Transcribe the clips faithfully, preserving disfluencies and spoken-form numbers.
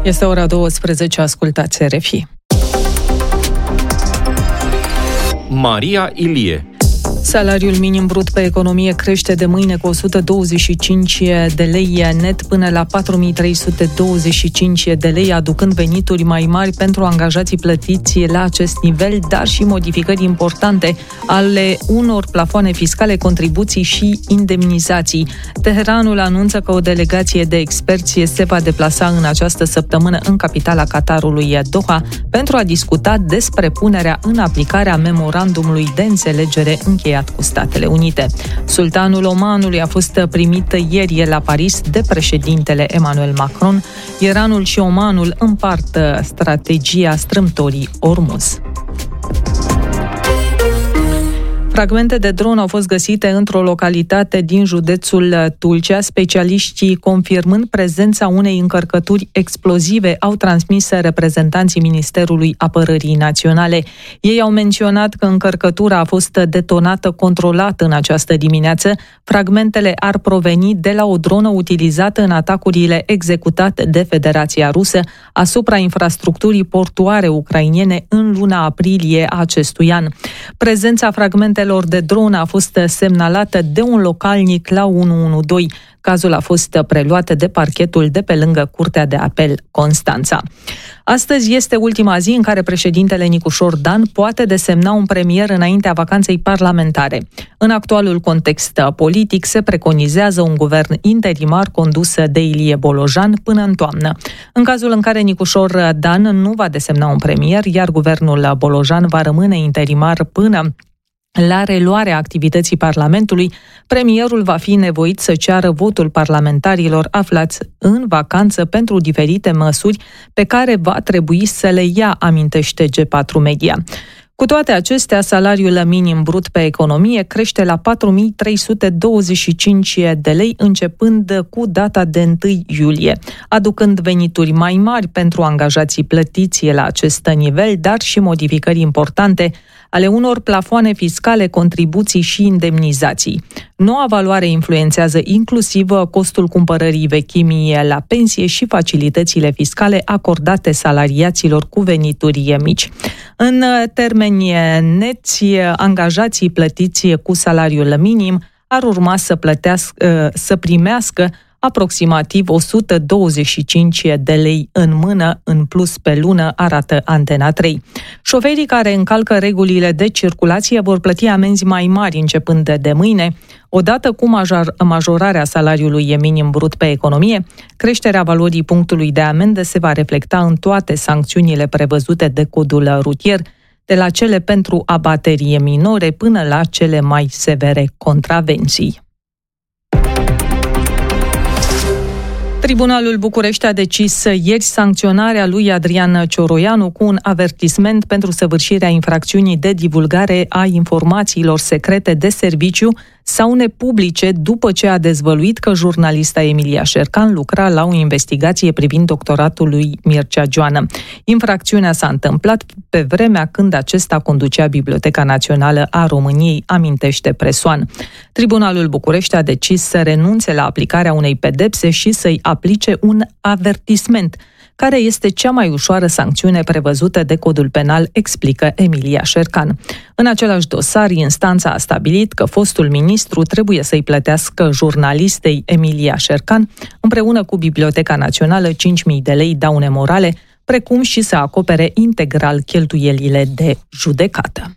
Este ora douăsprezece, ascultați R F I. Maria Ilie. Salariul minim brut pe economie crește de mâine cu o sută douăzeci și cinci de lei net până la patru mii trei sute douăzeci și cinci de lei, aducând venituri mai mari pentru angajații plătiți la acest nivel, dar și modificări importante ale unor plafoane fiscale, contribuții și indemnizații. Teheranul anunță că o delegație de experți se va deplasa în această săptămână în capitala Qatarului, Doha, pentru a discuta despre punerea în aplicare a memorandumului de înțelegere încheiat cu Statele Unite. Sultanul Omanului a fost primit ieri la Paris de președintele Emmanuel Macron. Iranul și Omanul împart strategia strâmtorii Ormuz. Fragmente de dron au fost găsite într-o localitate din județul Tulcea. Specialiștii, confirmând prezența unei încărcături explozive, au transmis reprezentanții Ministerului Apărării Naționale. Ei au menționat că încărcătura a fost detonată controlat în această dimineață. Fragmentele ar proveni de la o dronă utilizată în atacurile executate de Federația Rusă asupra infrastructurii portuare ucrainene în luna aprilie a acestui an. Prezența fragmentelor de dronă a fost semnalată de un localnic la unu unu doi. Cazul a fost preluat de parchetul de pe lângă Curtea de Apel Constanța. Astăzi este ultima zi în care președintele Nicușor Dan poate desemna un premier înaintea vacanței parlamentare. În actualul context politic se preconizează un guvern interimar condus de Ilie Bolojan până în toamnă. În cazul în care Nicușor Dan nu va desemna un premier, iar guvernul Bolojan va rămâne interimar până la reluarea activității Parlamentului, premierul va fi nevoit să ceară votul parlamentarilor aflați în vacanță pentru diferite măsuri pe care va trebui să le ia, amintește G patru Media. Cu toate acestea, salariul minim brut pe economie crește la patru mii trei sute douăzeci și cinci de lei începând cu data de întâi iulie, aducând venituri mai mari pentru angajații plătiți la acest nivel, dar și modificări importante ale unor plafoane fiscale, contribuții și indemnizații. Noua valoare influențează inclusiv costul cumpărării vechimii la pensie și facilitățile fiscale acordate salariaților cu venituri mici. În termeni neți, angajații plătiți cu salariul minim ar urma să plătească, să primească aproximativ o sută douăzeci și cinci de lei în mână în plus pe lună, arată Antena trei. Șoferii care încalcă regulile de circulație vor plăti amenzi mai mari începând de mâine. Odată cu major, majorarea salariului minim brut pe economie, creșterea valorii punctului de amendă se va reflecta în toate sancțiunile prevăzute de codul rutier, de la cele pentru abaterie minore până la cele mai severe contravenții. Tribunalul București a decis ieri sancționarea lui Adrian Cioroianu cu un avertisment pentru săvârșirea infracțiunii de divulgare a informațiilor secrete de serviciu sau nepublice după ce a dezvăluit că jurnalista Emilia Șercan lucra la o investigație privind doctoratul lui Mircea Joană. Infracțiunea s-a întâmplat pe vremea când acesta conducea Biblioteca Națională a României, amintește Presoan. Tribunalul București a decis să renunțe la aplicarea unei pedepse și să-i aplice un avertisment, care este cea mai ușoară sancțiune prevăzută de Codul Penal, explică Emilia Șercan. În același dosar, instanța a stabilit că fostul ministru trebuie să-i plătească jurnalistei Emilia Șercan, împreună cu Biblioteca Națională, cinci mii de lei daune morale, precum și să acopere integral cheltuielile de judecată.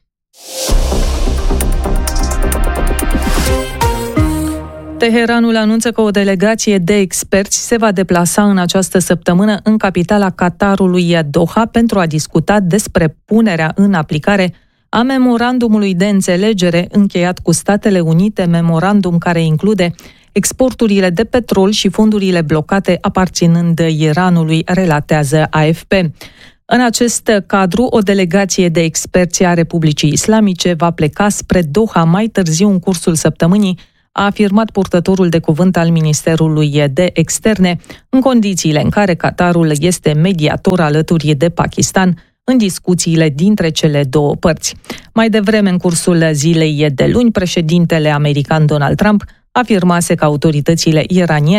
Teheranul anunță că o delegație de experți se va deplasa în această săptămână în capitala Qatarului, Doha, pentru a discuta despre punerea în aplicare a memorandumului de înțelegere încheiat cu Statele Unite, memorandum care include exporturile de petrol și fondurile blocate aparținând Iranului, relatează A F P. În acest cadru, o delegație de experți a Republicii Islamice va pleca spre Doha mai târziu în cursul săptămânii, a afirmat purtătorul de cuvânt al Ministerului de Externe, în condițiile în care Qatarul este mediator alături de Pakistan în discuțiile dintre cele două părți. Mai devreme, în cursul zilei de luni, președintele american Donald Trump afirmase că autoritățile iraniene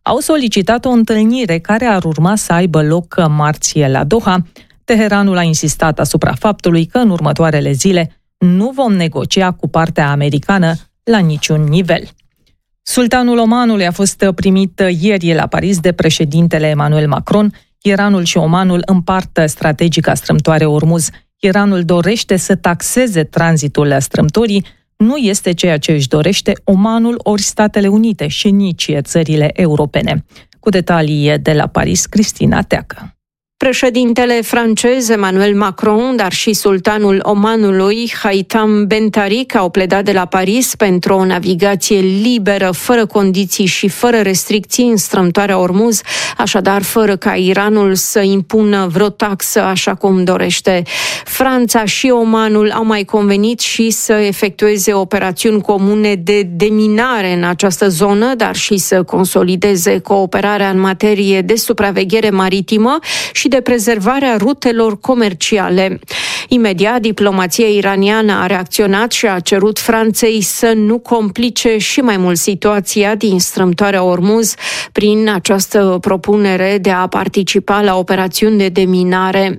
au solicitat o întâlnire care ar urma să aibă loc marți la Doha. Teheranul a insistat asupra faptului că în următoarele zile nu vom negocia cu partea americană la niciun nivel. Sultanul Omanului a fost primit ieri la Paris de președintele Emmanuel Macron. Iranul și Omanul împart strategica strâmtoare Ormuz. Iranul dorește să taxeze tranzitul strâmtorii. Nu este ceea ce își dorește Omanul ori Statele Unite și nici țările europene. Cu detalii de la Paris, Cristina Teacă. Președintele francez Emmanuel Macron, dar și sultanul Omanului Haitham Ben Tarik au pledat de la Paris pentru o navigație liberă, fără condiții și fără restricții în strâmtoarea Ormuz, așadar fără ca Iranul să impună vreo taxă așa cum dorește. Franța și Omanul au mai convenit și să efectueze operațiuni comune de deminare în această zonă, dar și să consolideze cooperarea în materie de supraveghere maritimă și de prezervarea rutelor comerciale. Imediat, diplomația iraniană a reacționat și a cerut Franței să nu complice și mai mult situația din strâmtoarea Ormuz prin această propunere de a participa la operațiuni de deminare.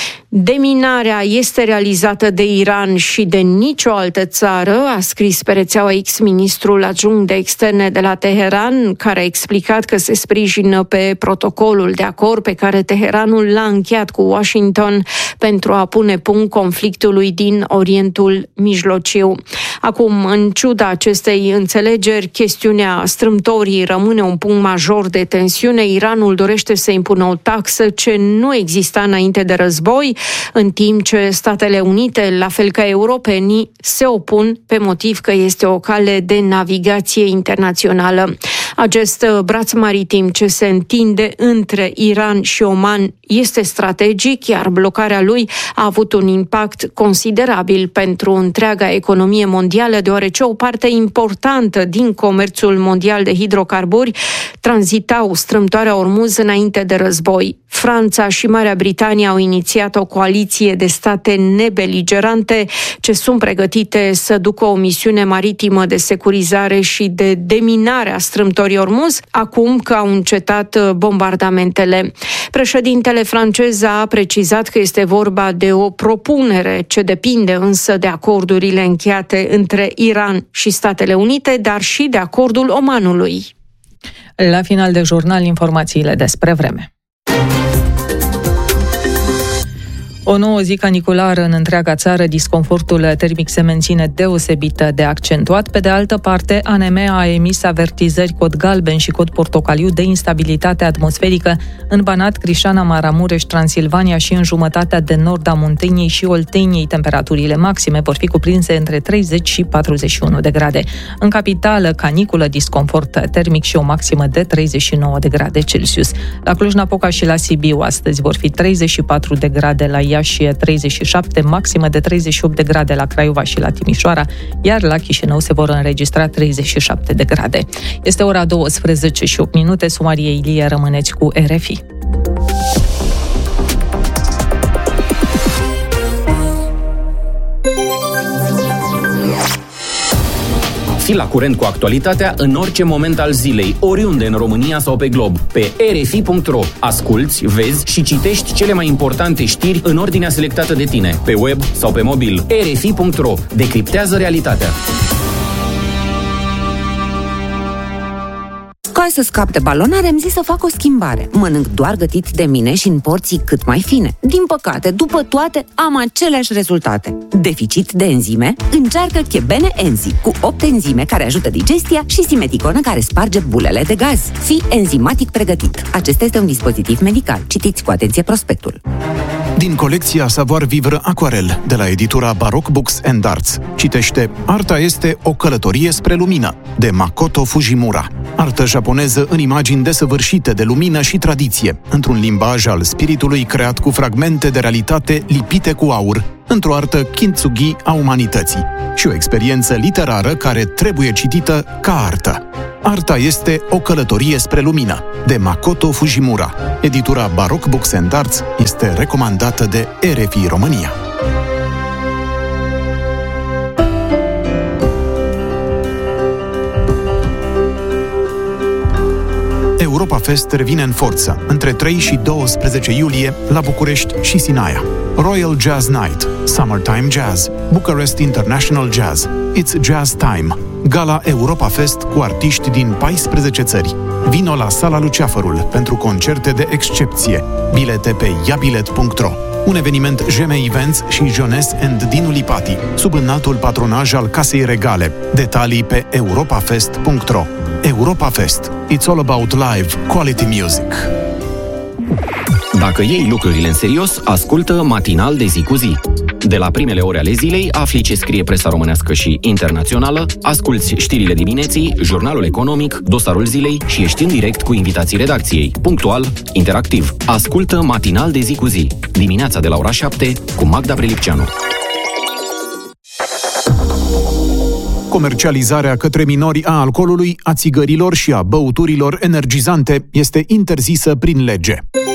Deminarea este realizată de Iran și de nicio altă țară, a scris pe rețeaua X ministrul adjunct de externe de la Teheran, care a explicat că se sprijină pe protocolul de acord pe care Teheranul l-a încheiat cu Washington pentru a pune punct conflictului din Orientul Mijlociu. Acum, în ciuda acestei înțelegeri, chestiunea strâmtorii rămâne un punct major de tensiune. Iranul dorește să impună o taxă ce nu exista înainte de război, în timp ce Statele Unite, la fel ca europenii, se opun pe motiv că este o cale de navigație internațională. Acest braț maritim ce se întinde între Iran și Oman este strategic, iar blocarea lui a avut un impact considerabil pentru întreaga economie mondială, deoarece o parte importantă din comerțul mondial de hidrocarburi tranzitau strâmtoarea Ormuz înainte de război. Franța și Marea Britanie au inițiat o coaliție de state nebeligerante ce sunt pregătite să ducă o misiune maritimă de securizare și de deminare a strâmtorii Ormuz, acum că au încetat bombardamentele. Președintele francez a precizat că este vorba de o propunere ce depinde însă de acordurile încheiate între Iran și Statele Unite, dar și de acordul Omanului. La final de jurnal, informațiile despre vreme. O nouă zi caniculară în întreaga țară, disconfortul termic se menține deosebit de accentuat. Pe de altă parte, A N M a emis avertizări cod galben și cod portocaliu de instabilitate atmosferică în Banat, Crișana, Maramureș, Transilvania și în jumătatea de nord a Munteniei și Olteniei. Temperaturile maxime vor fi cuprinse între treizeci și patruzeci și unu de grade. În capitală, caniculă, disconfort termic și o maximă de treizeci și nouă de grade Celsius. La Cluj-Napoca și la Sibiu astăzi vor fi treizeci și patru de grade, la Iași și treizeci și șapte, maximă de treizeci și opt de grade la Craiova și la Timișoara, iar la Chișinău se vor înregistra treizeci și șapte de grade. Este ora douăsprezece și opt minute, Maria Ilie, rămâneți cu R F I. Fii la curent cu actualitatea în orice moment al zilei, oriunde în România sau pe glob. Pe r f i punct r o asculți, vezi și citești cele mai importante știri în ordinea selectată de tine, pe web sau pe mobil. r f i punct r o decriptează realitatea. Ca să scap de balonare, am zis să fac o schimbare. Mănânc doar gătit de mine și în porții cât mai fine. Din păcate, după toate, am aceleași rezultate. Deficit de enzime? Încearcă Chebene Enzi, cu opt enzime care ajută digestia și simeticonă care sparge bulele de gaz. Fii enzimatic pregătit. Acesta este un dispozitiv medical. Citiți cu atenție prospectul. Din colecția Savoir Vivre Aquarel, de la editura Baroque Books and Arts. Citește Arta este o călătorie spre lumină, de Makoto Fujimura. Artă japoneză în imagini desăvârșite de lumină și tradiție, într-un limbaj al spiritului creat cu fragmente de realitate lipite cu aur, într-o artă kintsugi a umanității și o experiență literară care trebuie citită ca artă. Arta este o călătorie spre lumină, de Makoto Fujimura. Editura Baroque Books and Arts este recomandată de R F I România. Europa Fest revine în forță, între trei și doisprezece iulie, la București și Sinaia. Royal Jazz Night, Summertime Jazz, Bucharest International Jazz, It's Jazz Time, Gala Europa Fest cu artiști din paisprezece țări. Vino la Sala Luceafărul pentru concerte de excepție. Bilete pe iabilet punct ro. Un eveniment G M Events și Jones and Dinu Lipati, sub înaltul patronaj al Casei Regale. Detalii pe europafest punct ro. Europa Fest. It's all about live quality music. Dacă iei lucrurile în serios, ascultă Matinal de zi cu zi. De la primele ore ale zilei, afli ce scrie presa românească și internațională, asculți știrile dimineții, jurnalul economic, dosarul zilei și ești în direct cu invitații redacției. Punctual, interactiv. Ascultă Matinal de zi cu zi. Dimineața de la ora șapte cu Magda Prelipceanu. Comercializarea către minori a alcoolului, a țigărilor și a băuturilor energizante este interzisă prin lege.